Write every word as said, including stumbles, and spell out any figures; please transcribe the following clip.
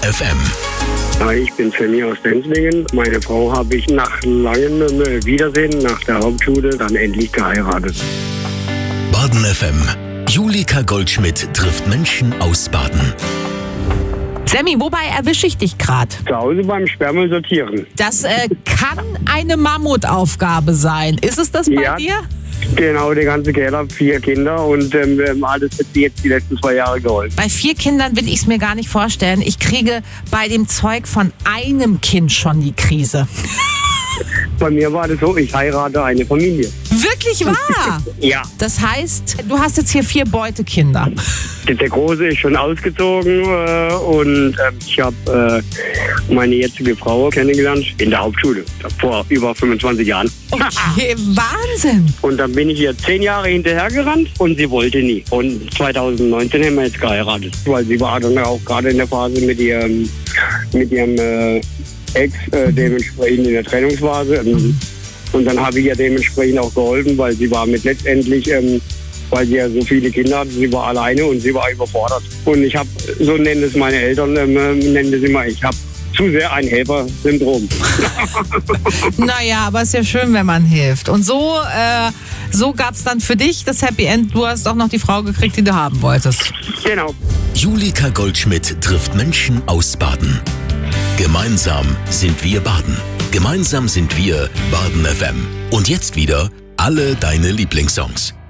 F M. Hi, ich bin Sammy aus Denzlingen. Meine Frau habe ich nach langem äh, Wiedersehen nach der Hauptschule dann endlich geheiratet. Baden F M. Julika Goldschmidt trifft Menschen aus Baden. Sammy, wobei erwische ich dich gerade? Zu Hause beim Sperrmüll sortieren. Das äh, kann eine Mammutaufgabe sein. Ist es das bei Ja. dir? Genau, der ganze Keller, vier Kinder und ähm, alles hat sie jetzt die letzten zwei Jahre geholfen. Bei vier Kindern will ich es mir gar nicht vorstellen. Ich kriege bei dem Zeug von einem Kind schon die Krise. Bei mir war das so, ich heirate eine Familie. Wirklich wahr? Ja, Das heißt, du hast jetzt hier vier Beutekinder. der Große ist schon ausgezogen äh, und äh, ich habe äh, meine jetzige Frau kennengelernt in der Hauptschule, vor über fünfundzwanzig Jahren. Okay, Wahnsinn. Und dann bin ich ihr zehn Jahre hinterhergerannt und sie wollte nie. Und zwanzig neunzehn haben wir jetzt geheiratet, weil sie war dann auch gerade in der Phase mit ihrem, mit ihrem äh, Ex, äh, dementsprechend in der Trennungsphase. Ähm, und dann habe ich ihr dementsprechend auch geholfen, weil sie war mit letztendlich, ähm, weil sie ja so viele Kinder hatte, sie war alleine und sie war überfordert. Und ich habe, so nennen es meine Eltern, ähm, nennen es immer, ich habe zu sehr ein Helfer-Syndrom. Naja, aber es ist ja schön, wenn man hilft. Und so, äh, so gab es dann für dich das Happy End. Du hast auch noch die Frau gekriegt, die du haben wolltest. Genau. Julika Goldschmidt trifft Menschen aus Baden. Gemeinsam sind wir Baden. Gemeinsam sind wir Baden F M. Und jetzt wieder alle deine Lieblingssongs.